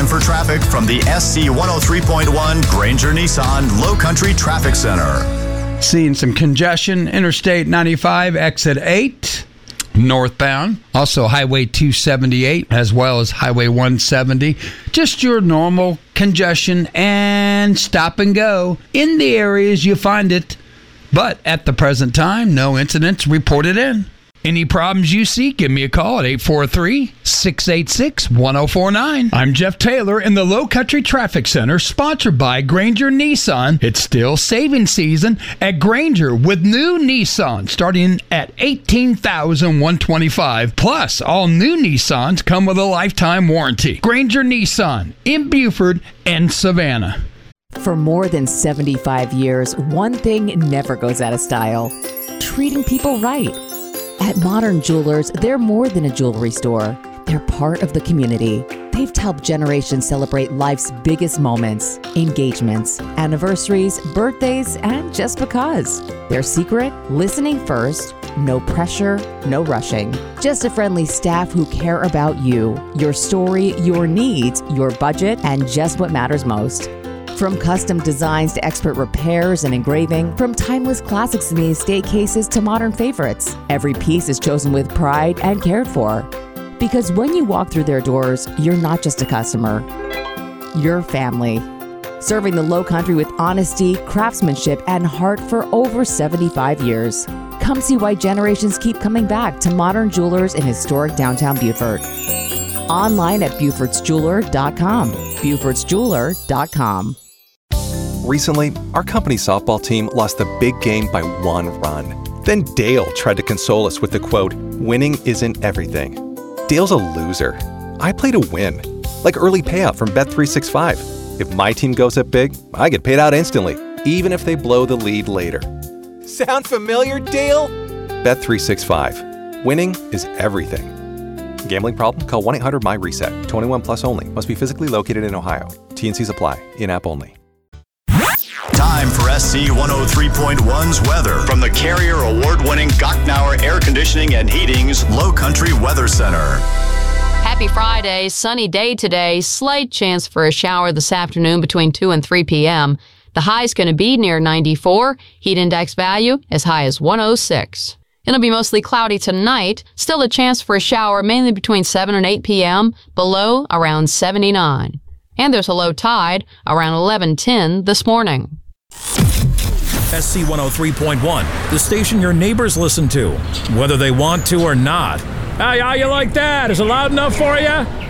time for traffic from the SC 103.1 Granger Nissan Low Country Traffic Center. Seeing some congestion, Interstate 95, exit 8, northbound. Also Highway 278, as well as Highway 170. Just your normal congestion and stop and go in the areas you find it. But at the present time, no incidents reported in. Any problems you see, give me a call at 843-686-1049. I'm Jeff Taylor in the Low Country Traffic Center, sponsored by Granger Nissan. It's still saving season at Granger with new Nissan starting at $18,125. Plus, all new Nissans come with a lifetime warranty. Granger Nissan in Buford and Savannah. For more than 75 years, one thing never goes out of style: treating people right. At Modern Jewelers, they're more than a jewelry store. They're part of the community. They've helped generations celebrate life's biggest moments, engagements, anniversaries, birthdays, and just because. Their secret? Listening first, no pressure, no rushing. Just a friendly staff who care about you, your story, your needs, your budget, and just what matters most. From custom designs to expert repairs and engraving, from timeless classics in the estate cases to modern favorites, every piece is chosen with pride and cared for. Because when you walk through their doors, you're not just a customer, you're family. Serving the Low Country with honesty, craftsmanship, and heart for over 75 years. Come see why generations keep coming back to Modern Jewelers in historic downtown Buford. Online at Buford'sJeweler.com. Buford'sJeweler.com. Recently, our company softball team lost the big game by 1 run. Then Dale tried to console us with the quote, "Winning isn't everything." Dale's a loser. I play to win, like early payout from Bet365. If my team goes up big, I get paid out instantly, even if they blow the lead later. Sound familiar, Dale? Bet365. Winning is everything. Gambling problem? Call 1-800-MY-RESET. 21 plus only. Must be physically located in Ohio. T&Cs apply. In-app only. Time for SC 103.1's weather from the Carrier Award-winning Gocknauer Air Conditioning and Heating's Low Country Weather Center. Happy Friday, sunny day today, slight chance for a shower this afternoon between 2 and 3 p.m. The high is going to be near 94, heat index value as high as 106. It'll be mostly cloudy tonight, still a chance for a shower mainly between 7 and 8 p.m., below around 79. And there's a low tide around 11:10 this morning. SC 103.1, the station your neighbors listen to, whether they want to or not. Hey, how you like that? Is it loud enough for you?